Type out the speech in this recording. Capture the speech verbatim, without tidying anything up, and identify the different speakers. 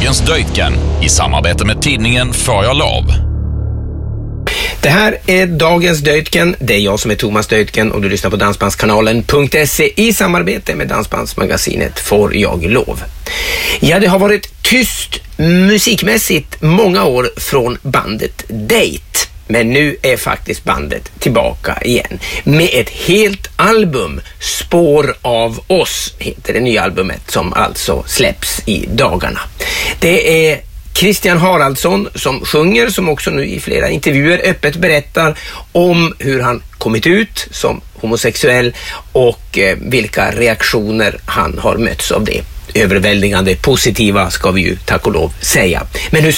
Speaker 1: Dagens Döjtgen i samarbete med tidningen Får jag lov.
Speaker 2: Det här är Dagens Döjtgen. Det är jag som är Thomas Döjtgen och du lyssnar på dansbandskanalen punkt se i samarbete med dansbandsmagasinet Får jag lov. Ja, det har varit tyst musikmässigt många år från bandet Date. Men nu är faktiskt bandet tillbaka igen med ett helt album. Spår av oss heter det nya albumet som alltså släpps i dagarna. Det är Christian Haraldsson som sjunger, som också nu i flera intervjuer öppet berättar om hur han kommit ut som homosexuell och eh, vilka reaktioner han har mötts av det. Överväldigande positiva ska vi ju tack och lov säga. Men hur